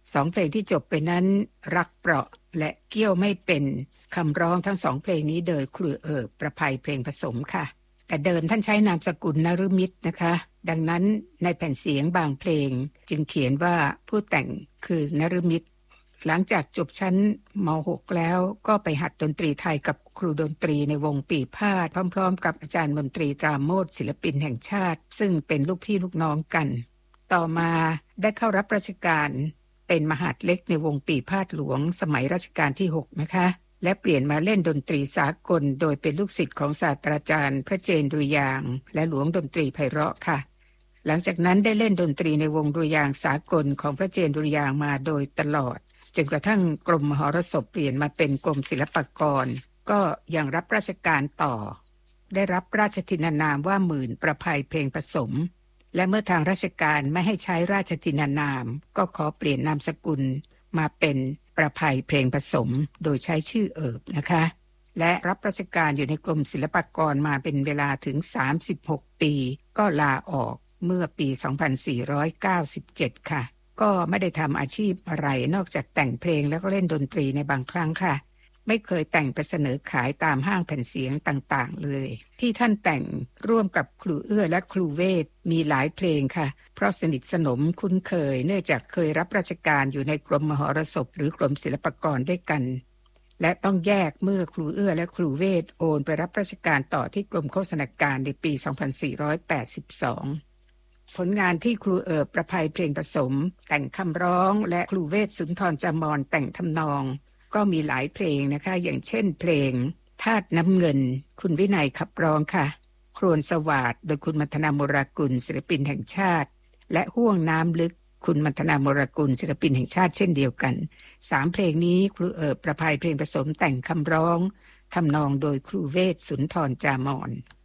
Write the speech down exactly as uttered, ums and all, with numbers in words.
สองเพลงที่จบไปนั้นรักเปราะและเกี้ยวไม่เป็นคำร้องทั้งสองเพลงนี้โดยครูเอิบประภัยเพลงผสมค่ะแต่เดิมท่านใช้นามสกุลนฤมิตนะคะดังนั้นในแผ่นเสียงบางเพลงจึงเขียนว่าผู้แต่งคือนฤมิตหลังจากจบชั้นม หก แล้วก็ไปหัดดนตรีไทยกับครูดนตรีในวงปีพาทย์พร้อมๆกับอาจารย์มนตรีตราโมทศิลปินแห่งชาติซึ่งเป็นลูกพี่ลูกน้องกันต่อมาได้เข้ารับราชการเป็นมหาดเล็กในวงปีพาทย์หลวงสมัยรัชกาลที่หกนะคะและเปลี่ยนมาเล่นดนตรีสากลโดยเป็นลูกศิษย์ของศาสตราจารย์พระเจนดุริยางค์และหลวงดนตรีไพเราะค่ะหลังจากนั้นได้เล่นดนตรีในวงดุริยางค์สากลของพระเจนดุริยางค์มาโดยตลอดจนกระทั่งกรมมหรสพเปลี่ยนมาเป็นกรมศิลปากรก็ยังรับราชการต่อได้รับราชทินานามว่าหมื่นประภัยเพลงผสมและเมื่อทางราชการไม่ให้ใช้ราชทินานามก็ขอเปลี่ยนนามสกุลมาเป็นประภัยเพลงผสมโดยใช้ชื่อเอิบนะคะและรับราชการอยู่ในกรมศิลปากรมาเป็นเวลาถึงสามสิบหกปีก็ลาออกเมื่อปีสองพันสี่ร้อยเก้าสิบเจ็ดค่ะก็ไม่ได้ทำอาชีพอะไรนอกจากแต่งเพลงแล้วก็เล่นดนตรีในบางครั้งค่ะไม่เคยแต่งไปเสนอขายตามห้างแผ่นเสียงต่างๆเลยที่ท่านแต่งร่วมกับครูเอื้อและครูเวทมีหลายเพลงค่ะเพราะสนิทสนมคุ้นเคยเนื่องจากเคยรับราชการอยู่ในกรมมหรสพหรือกรมศิลปากรด้วยกันและต้องแยกเมื่อครูเอื้อและครูเวทโอนไปรับราชการต่อที่กรมโฆษณาการในปีสองพันสี่ร้อยแปดสิบสองผลงานที่ครูเอิบประภัยเพลงผสมแต่งคำร้องและครูเวทสุนทรจามรแต่งทำนองก็มีหลายเพลงนะคะอย่างเช่นเพลงธาตุน้ำเงินคุณวินัยขับร้องค่ะโครนสวาทโดยคุณมัทนาโมรากุลศิลปินแห่งชาติและห้วงน้ำลึกคุณมัทนาโมรากุลศิลปินแห่งชาติเช่นเดียวกันสามเพลงนี้ครูเอิบประภัยเพลงผสมแต่งคำร้องทำนองโดยครูเวทสุนทรจามร